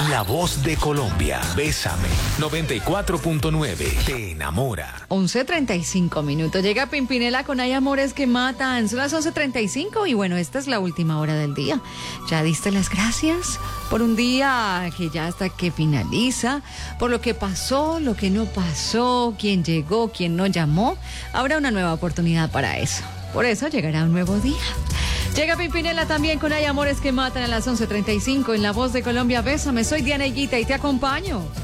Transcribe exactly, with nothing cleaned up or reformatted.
La voz de Colombia. Bésame. noventa y cuatro punto nueve. Te enamora. once treinta y cinco minutos. Llega Pimpinela con Hay amores que matan. Son las once treinta y cinco y bueno, esta es la última hora del día. Ya diste las gracias por un día que ya hasta que finaliza, por lo que pasó, lo que no pasó, quién llegó, quién no llamó. Habrá una nueva oportunidad para eso. Por eso llegará un nuevo día. Llega Pimpinela también con Hay amores que matan a las once treinta y cinco en La Voz de Colombia. Bésame, soy Diana Higuita y te acompaño.